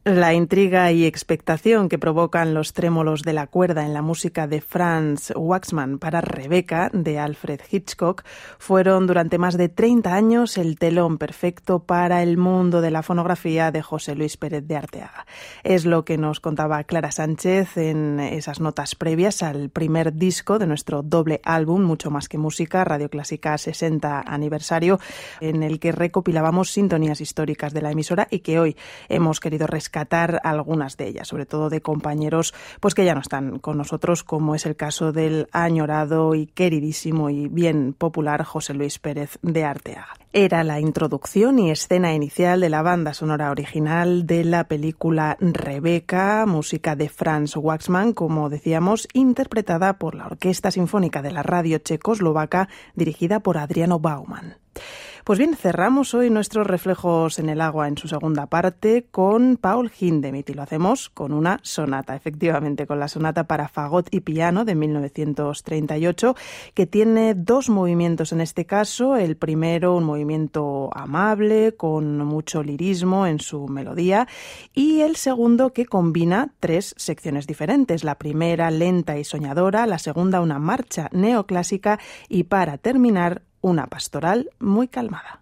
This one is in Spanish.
La intriga y expectación que provocan los trémolos de la cuerda en la música de Franz Waxman para Rebecca, de Alfred Hitchcock, fueron durante más de 30 años el telón perfecto para el mundo de la fonografía de José Luis Pérez de Arteaga. Es lo que nos contaba Clara Sánchez en esas notas previas al primer disco de nuestro doble álbum, Mucho más que música, Radio Clásica 60 aniversario, en el que recopilábamos sintonías históricas de la emisora y que hoy hemos querido rescatar algunas de ellas, sobre todo de compañeros pues que ya no están con nosotros, como es el caso del añorado y queridísimo y bien popular José Luis Pérez de Arteaga. Era la introducción y escena inicial de la banda sonora original de la película Rebecca, música de Franz Waxman, como decíamos, interpretada por la Orquesta Sinfónica de la Radio Checoslovaca, dirigida por Adriano Bauman. Pues bien, cerramos hoy nuestros reflejos en el agua en su segunda parte con Paul Hindemith y lo hacemos con una sonata, efectivamente, con la sonata para fagot y piano de 1938, que tiene dos movimientos en este caso. El primero, un movimiento amable, con mucho lirismo en su melodía, y el segundo que combina tres secciones diferentes. La primera, lenta y soñadora, la segunda, una marcha neoclásica y para terminar, una pastoral muy calmada.